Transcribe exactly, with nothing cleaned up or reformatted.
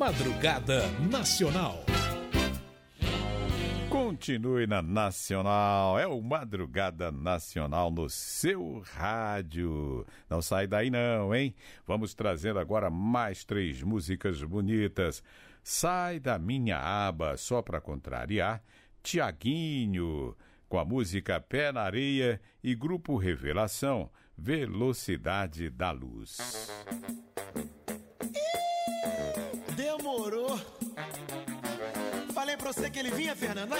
Madrugada Nacional. Continue na Nacional, é o Madrugada Nacional no seu rádio. Não sai daí não, hein? Vamos trazendo agora mais três músicas bonitas. Sai da minha aba, só pra contrariar, Tiaguinho, com a música Pé na Areia, e Grupo Revelação, Velocidade da Luz. Demorou. Falei pra você que ele vinha, Fernando.